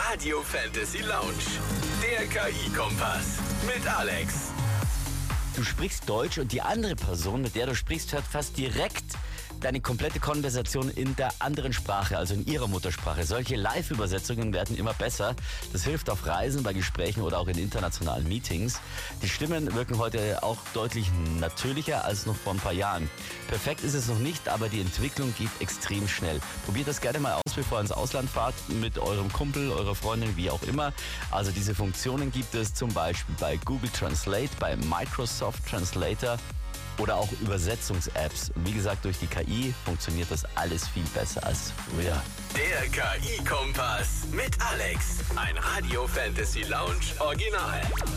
Radio Fantasy Lounge. Der KI-Kompass mit Alex. Du sprichst Deutsch und die andere Person, mit der du sprichst, hört fast direkt deine komplette Konversation in der anderen Sprache, also in ihrer Muttersprache. Solche Live-Übersetzungen werden immer besser. Das hilft auf Reisen, bei Gesprächen oder auch in internationalen Meetings. Die Stimmen wirken heute auch deutlich natürlicher als noch vor ein paar Jahren. Perfekt ist es noch nicht, aber die Entwicklung geht extrem schnell. Probiert das gerne mal aus, bevor ihr ins Ausland fahrt, mit eurem Kumpel, eurer Freundin, wie auch immer. Also diese Funktionen gibt es zum Beispiel bei Google Translate, bei Microsoft Translator oder auch Übersetzungs-Apps. Und wie gesagt, durch die KI funktioniert das alles viel besser als früher. Der KI-Kompass mit Alex. Ein Radio Fantasy Lounge Original.